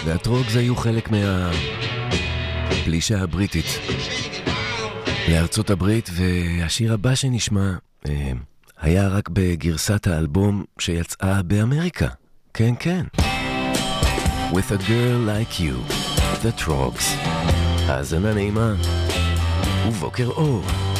והטרוגס היו חלק מהפלישה הבריטית לארצות הברית, והשיר הבא שנשמע היה רק בגרסת האלבום שיצאה באמריקה. כן, כן. With a girl like you, the Trogs. האזנה נעימה ובוקר אור.